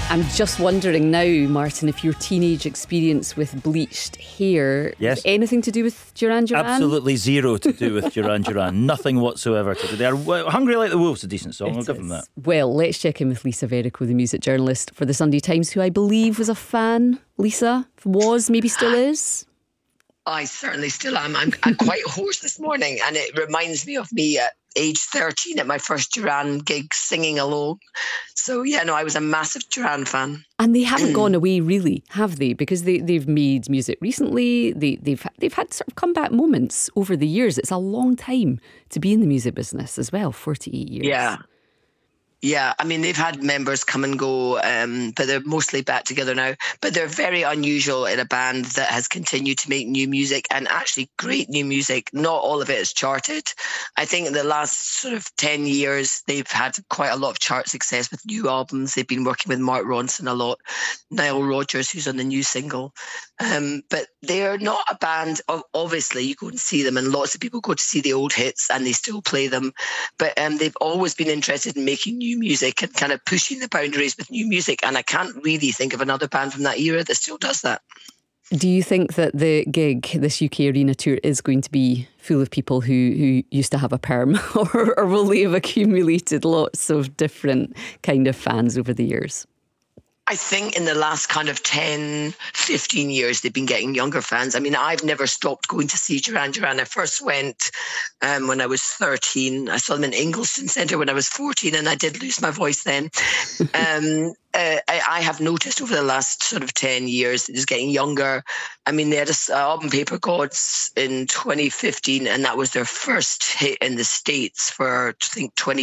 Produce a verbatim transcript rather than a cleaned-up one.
I'm just wondering now, Martin, if your teenage experience with bleached hair yes. has anything to do with Duran Duran? Absolutely zero to do with Duran Duran. Nothing whatsoever to do. They are well, Hungry Like the Wolves, a decent song. It I'll give them that. Well, let's check in with Lisa Verrico, the music journalist for the Sunday Times, who I believe was a fan. Lisa was, maybe still is. I certainly still am. I'm, I'm quite hoarse this morning, and it reminds me of me at age thirteen at my first Duran gig singing alone. So, yeah, no, I was a massive Duran fan. And they haven't gone away, really, have they? Because they, they've made music recently. They, they've, they've had sort of comeback moments over the years. It's a long time to be in the music business as well, forty-eight years. Yeah. Yeah, I mean, they've had members come and go, um, but they're mostly back together now. But they're very unusual in a band that has continued to make new music, and actually great new music. Not all of it is charted. I think in the last sort of ten years, they've had quite a lot of chart success with new albums. They've been working with Mark Ronson a lot, Nile Rodgers, who's on the new single. Um, but they're not a band, of, obviously, you go and see them, and lots of people go to see the old hits, and they still play them. But um, they've always been interested in making new music and kind of pushing the boundaries with new music, and I can't really think of another band from that era that still does that. Do you think that the gig, this U K arena tour, is going to be full of people who, who used to have a perm, or, or will they have accumulated lots of different kind of fans over the years? I think in the last kind of ten, fifteen years, they've been getting younger fans. I mean, I've never stopped going to see Duran Duran. I first went um, when I was thirteen. I saw them in Ingliston Centre when I was fourteen, and I did lose my voice then. um, uh, I, I have noticed over the last sort of ten years, it's getting younger. I mean, they had an album, Paper Gods, in twenty fifteen, and that was their first hit in the States for, I think, twenty